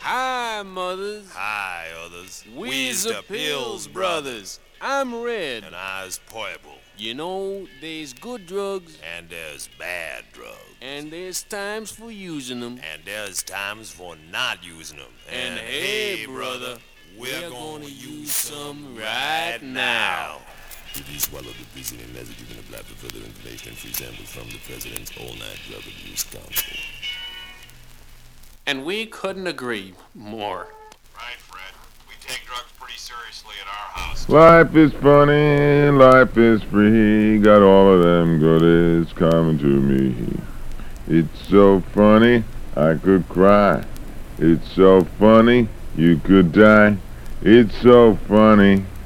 Hi, mothers. Hi, others. We's the Pills Brothers. I'm Red. And I's Poible. You know, there's good drugs. And there's bad drugs. And there's times for using them. And there's times for not using them. And hey, brother, we're gonna use some right now. Did you swallow the preceding message? You can apply for further information and free samples from the President's All-Night Drug Abuse Council. And we couldn't agree more. Right, Fred. We take drugs pretty seriously at our house. Life is funny, life is free, got all of them goodies coming to me. It's so funny, I could cry. It's so funny, you could die. It's so funny.